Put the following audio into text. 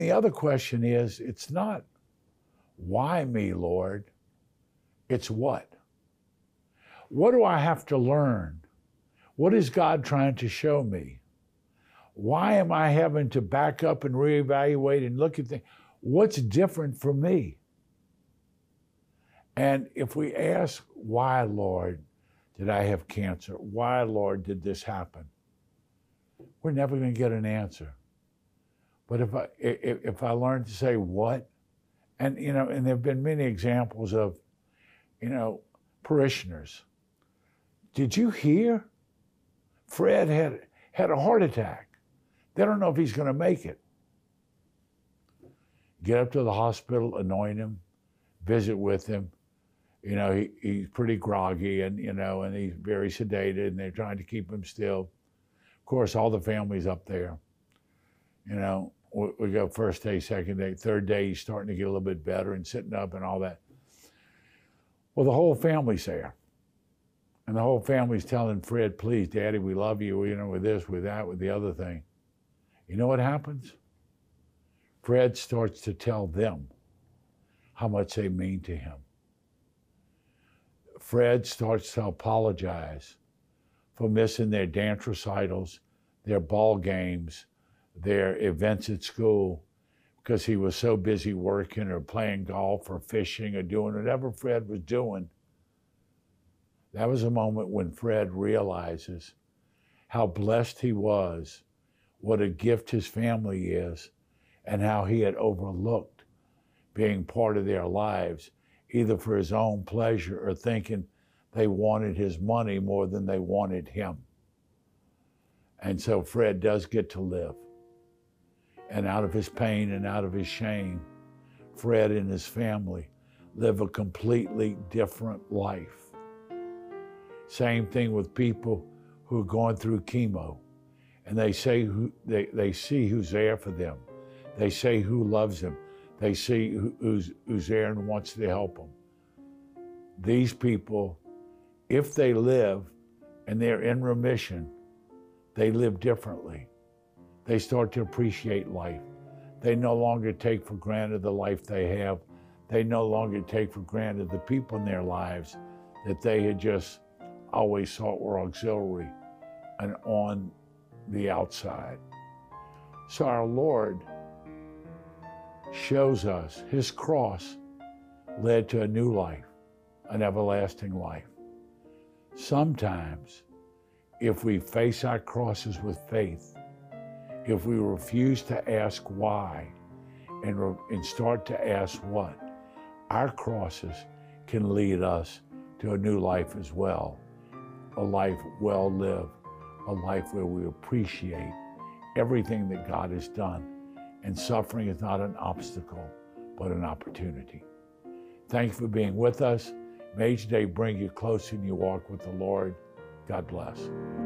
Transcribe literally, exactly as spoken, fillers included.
The other question is, it's not why me, Lord? It's what? What do I have to learn? What is God trying to show me? Why am I having to back up and reevaluate and look at things? What's different for me? And if we ask, why, Lord, did I have cancer? Why, Lord, did this happen? We're never going to get an answer. But if I, if, if I learn to say what, and, you know, and there have been many examples of, you know, parishioners. Did you hear? Fred had, had a heart attack. They don't know if he's going to make it. Get up to the hospital, anoint him, visit with him. You know, he, he's pretty groggy and, you know, and he's very sedated and they're trying to keep him still. Of course, all the family's up there. You know, we, we go first day, second day, third day, he's starting to get a little bit better and sitting up and all that. Well, the whole family's there. And the whole family's telling Fred, please, Daddy, we love you, you know, with this, with that, with the other thing. You know what happens? Fred starts to tell them how much they mean to him. Fred starts to apologize for missing their dance recitals, their ball games, their events at school, because he was so busy working or playing golf or fishing or doing whatever Fred was doing. That was a moment when Fred realizes how blessed he was, what a gift his family is, and how he had overlooked being part of their lives, either for his own pleasure or thinking they wanted his money more than they wanted him. And so Fred does get to live. And out of his pain and out of his shame, Fred and his family live a completely different life. Same thing with people who are going through chemo, and they say who, they, they see who's there for them. They say who loves them. They see who, who's, who's there and wants to help them. These people, if they live and they're in remission, they live differently. They start to appreciate life. They no longer take for granted the life they have. They no longer take for granted the people in their lives that they had just always thought were auxiliary and on the outside. So our Lord shows us his cross led to a new life, an everlasting life. Sometimes, if we face our crosses with faith, if we refuse to ask why and, re- and start to ask what, our crosses can lead us to a new life as well, a life well lived, a life where we appreciate everything that God has done, and suffering is not an obstacle, but an opportunity. Thank you for being with us. May each day bring you closer in your walk with the Lord. God bless.